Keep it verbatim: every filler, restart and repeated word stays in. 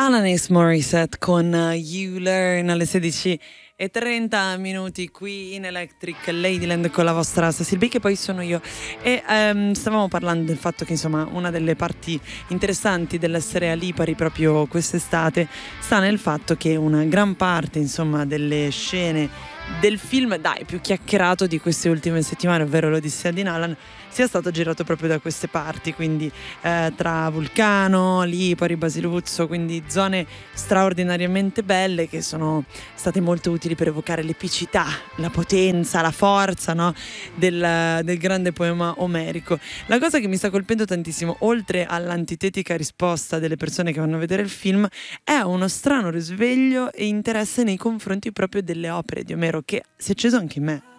Alanis Morissette con uh, You Learn alle sedici e trenta minuti qui in Electric Ladyland con la vostra Cecil B, che poi sono io. E um, stavamo parlando del fatto che insomma una delle parti interessanti dell'essere a Lipari proprio quest'estate sta nel fatto che una gran parte insomma delle scene del film dai più chiacchierato di queste ultime settimane, ovvero l'Odissea di Nolan, sia stato girato proprio da queste parti, quindi eh, tra Vulcano, Lipari, Basiluzzo, quindi zone straordinariamente belle che sono state molto utili per evocare l'epicità, la potenza, la forza, no? del, del grande poema omerico. La cosa che mi sta colpendo tantissimo, oltre all'antitetica risposta delle persone che vanno a vedere il film, è uno strano risveglio e interesse nei confronti proprio delle opere di Omero che si è acceso anche in me.